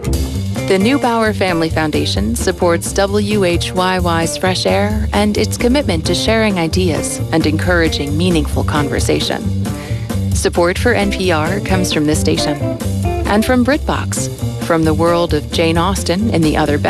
The Neubauer Family Foundation supports WHYY's Fresh Air and its commitment to sharing ideas and encouraging meaningful conversation. Support for NPR comes from this station and from BritBox, from the world of Jane Austen and the Other